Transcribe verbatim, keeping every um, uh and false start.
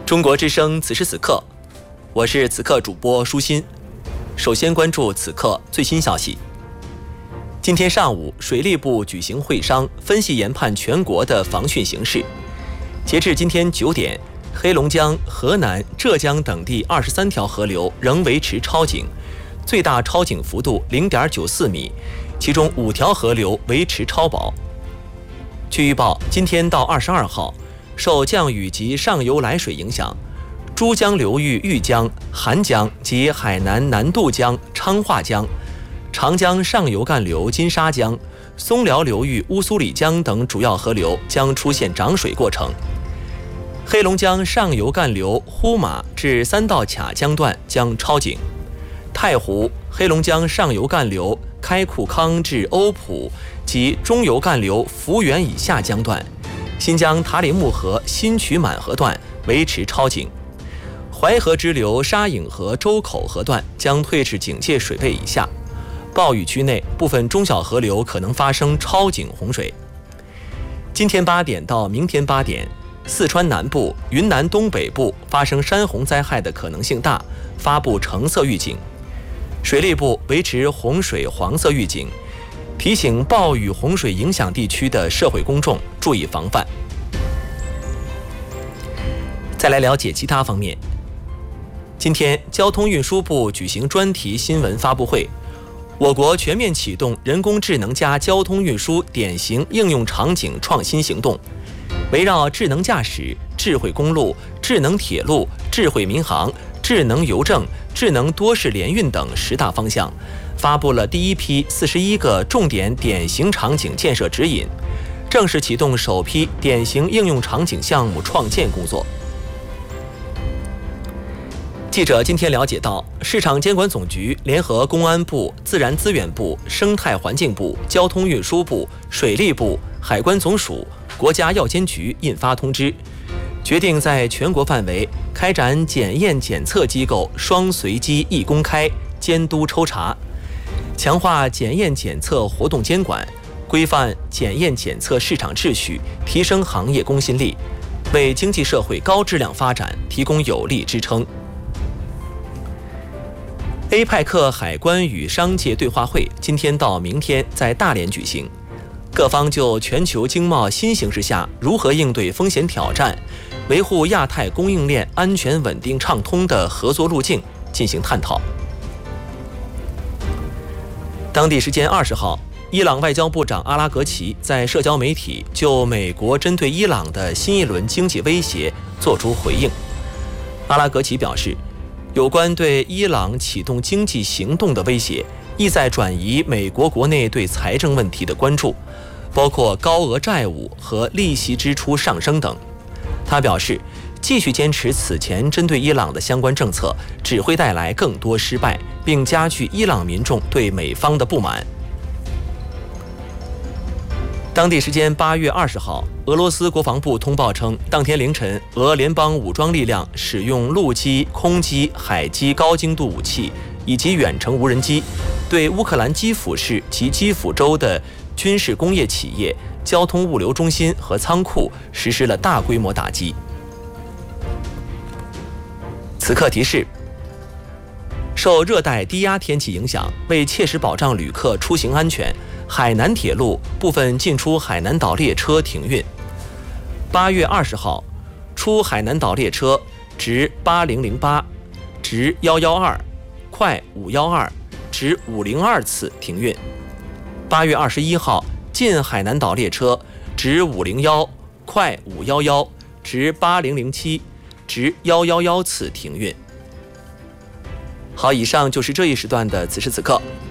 中国之声此时此刻，我是此刻主播舒心。首先关注此刻最新消息。今天上午，水利部举行会商，分析研判全国的防汛形势。截至今天九点，黑龙江、河南、浙江等地二十三条河流仍维持超警，最大超警幅度零点九四米，其中五条河流维持超保。据预报，今天到二十二号，受降雨及上游来水影响，珠江流域豫江、韩江及海南南渡江、昌化江、长江上游干流金沙江、松辽流域乌苏里江等主要河流将出现涨水过程。黑龙江上游干流呼玛至三道卡江段将超警，太湖、黑龙江上游干流开库康至欧普及中游干流福源以下江段，新疆塔里木河新渠满河段维持超警，淮河支流沙影河周口河段将退至警戒水位以下。暴雨区内部分中小河流可能发生超警洪水。今天八点到明天八点，四川南部、云南东北部发生山洪灾害的可能性大，发布橙色预警。水利部维持洪水黄色预警，提醒暴雨洪水影响地区的社会公众注意防范。再来了解其他方面。今天，交通运输部举行专题新闻发布会。我国全面启动人工智能加交通运输典型应用场景创新行动，围绕智能驾驶、智慧公路、智能铁路、智慧民航、智能邮政、智能多式联运等十大方向，发布了第一批四十一个重点典型场景建设指引，正式启动首批典型应用场景项目创建工作。记者今天了解到，市场监管总局联合公安部、自然资源部、生态环境部、交通运输部、水利部、海关总署、国家药监局印发通知，决定在全国范围开展检验检测机构双随机一公开监督抽查，强化检验检测活动监管，规范检验检测市场秩序，提升行业公信力，为经济社会高质量发展提供有力支撑。A 派克海关与商界对话会今天到明天在大连举行，各方就全球经贸新形势下如何应对风险挑战，维护亚太供应链安全稳定畅通的合作路径进行探讨。当地时间二十号，伊朗外交部长阿拉格齐在社交媒体就美国针对伊朗的新一轮经济威胁作出回应。阿拉格齐表示，有关对伊朗启动经济行动的威胁，意在转移美国国内对财政问题的关注，包括高额债务和利息支出上升等。他表示，继续坚持此前针对伊朗的相关政策，只会带来更多失败，并加剧伊朗民众对美方的不满。当地时间八月二十号，俄罗斯国防部通报称，当天凌晨，俄联邦武装力量使用陆基、空基、海基高精度武器以及远程无人机，对乌克兰基辅市及基辅州的军事工业企业、交通物流中心和仓库实施了大规模打击。此刻提示：受热带低压天气影响，为切实保障旅客出行安全，海南铁路部分进出海南岛列车停运。八月二十号，出海南岛列车直八零零八、直一一二、快五一二、直五零二次停运。八月二十一号，进海南岛列车直五零一、快五一一、直八零零七、直一一一次停运。好，以上就是这一时段的此时此刻。